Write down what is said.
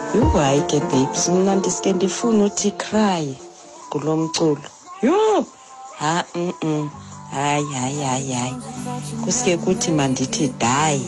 Hayi ke babes, mina ndiske ndifuna uthi cry kulo mculo. Yho! Hayi. Kuske kuthi mandithi die.